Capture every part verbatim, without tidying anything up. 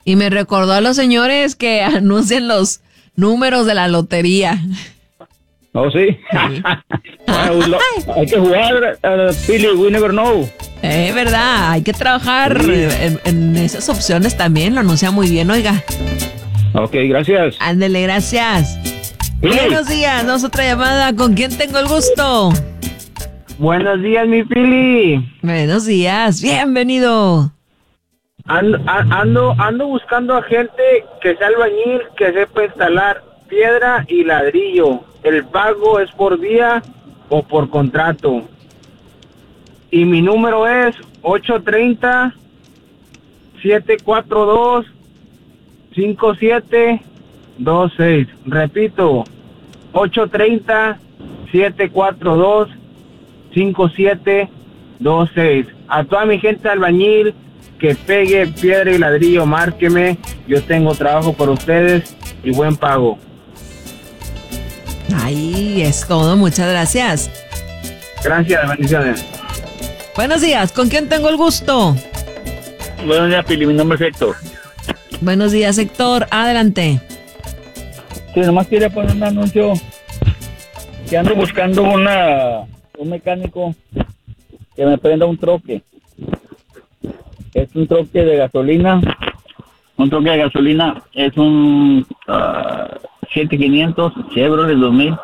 Y me recordó a los señores que anuncian los números de la lotería. ¿Oh, sí? Sí. Hay que jugar, uh, Philly, we never know. Es verdad, hay que trabajar Sí. en, en esas opciones también, lo anuncia muy bien, oiga. Ok, gracias. Ándele, gracias. Sí. Buenos días, damos otra llamada. ¿Con quién tengo el gusto? Buenos días, mi Pili. Buenos días, bienvenido. Ando, a- ando, ando buscando a gente que sea albañil, que sepa instalar piedra y ladrillo. El pago es por día o por contrato. Y mi número es ocho tres cero, siete cuatro dos, cinco siete dos seis. Repito, ocho tres cero, siete cuatro dos, cinco siete dos seis. A toda mi gente albañil que pegue piedra y ladrillo, márqueme. Yo tengo trabajo para ustedes y buen pago. Ahí es todo, muchas gracias. Gracias, bendiciones. Buenos días, ¿con quién tengo el gusto? Buenos días, Pili, mi nombre es Héctor. Buenos días, Héctor, adelante. Sí, nomás quería poner un anuncio que ando buscando una un mecánico que me prenda un troque. Es un troque de gasolina. Un troque de gasolina es un uh, siete quinientos Chevrolet dos mil.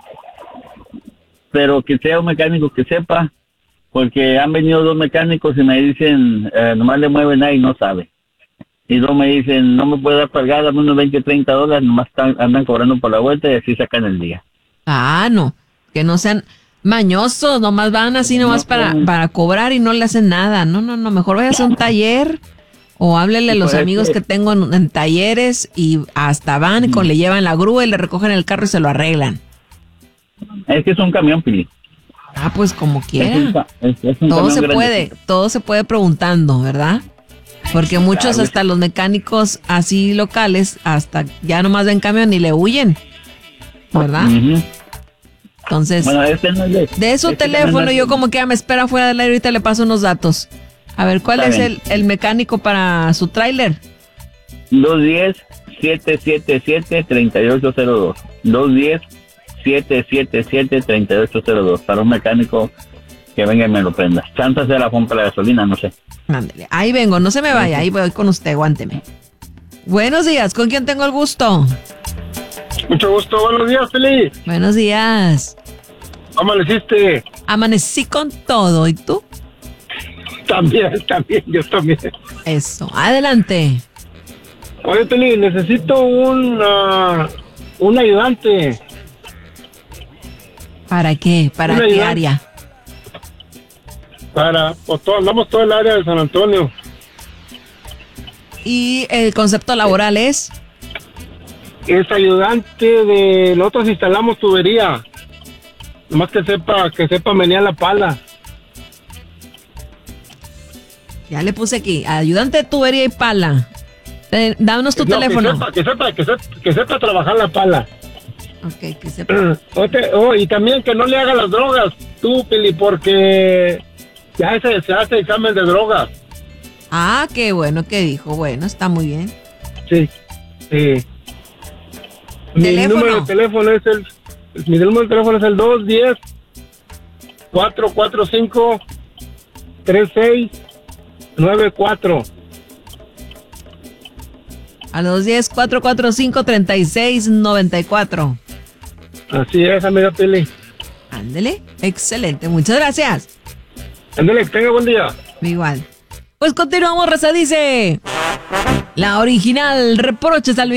Pero que sea un mecánico que sepa, porque han venido dos mecánicos y me dicen, eh, nomás le mueven ahí y no sabe. Y dos me dicen, no me puede dar pagar, dame unos veinte, treinta dólares, nomás están, andan cobrando por la vuelta y así sacan el día. Ah, no, que no sean mañosos, nomás van así nomás No, para, no. para cobrar y no le hacen nada. No, no, no, mejor vaya a hacer un taller o háblele a Sí, los pues, amigos es que que- tengo en, en talleres y hasta van y con, le llevan la grúa y le recogen el carro y se lo arreglan. Es que es un camión, Pili. Ah, pues como Es un, quiera. ca- es, es un Todo camión se grandecito. puede, todo se puede preguntando, ¿verdad? Porque muchos Claro. hasta los mecánicos así locales, hasta ya nomás ven camión y le huyen, ¿verdad? Ujú. Entonces, Bueno, este no es de... de su este teléfono no es- yo como que ya me espera fuera del aire, ahorita le paso unos datos. A ver, ¿cuál Está es bien. el, el mecánico para su tráiler? dos uno cero, siete siete siete, tres ocho cero dos. dos uno cero, siete siete siete, tres ocho cero dos. Para un mecánico que venga y me lo prenda. Chantas de la pompa de la gasolina, no sé. Ándele, ahí vengo, no se me vaya, ahí voy con usted, aguánteme. Buenos días, ¿con quién tengo el gusto? Mucho gusto, buenos días, Pili. Buenos días. ¿Cómo le hiciste? Amanecí con todo, ¿y tú? También, también, yo también. Eso, adelante. Oye, Pili, necesito un, uh, un ayudante. ¿Para qué? ¿Para Una qué ayuda. área? Para, pues, todo, andamos todo el área de San Antonio. Y el concepto laboral es... Es ayudante de, nosotros instalamos tubería. Nomás que sepa, que sepa menear la pala. Ya le puse aquí, ayudante de tubería y pala. Eh, dámonos tu No, teléfono. Que sepa, que sepa, que sepa, que sepa trabajar la pala. Ok, que sepa. Ote- oh, y también que no le haga las drogas, tú, Pili, porque ya se, se hace examen de drogas. Ah, qué bueno que dijo. Bueno, está muy bien. Sí, sí. Mi Teléfono. número de teléfono es el, mi número de teléfono es el dos uno cero, cuatro cuatro cinco, tres seis nueve cuatro. A los diez, cuatro cuatro cinco, treinta y seis, noventa y cuatro. Así es, amiga Pili. Ándele, excelente, muchas gracias. Ándale, que tenga buen día. Igual. Pues continuamos, Raza dice. La original, reproches al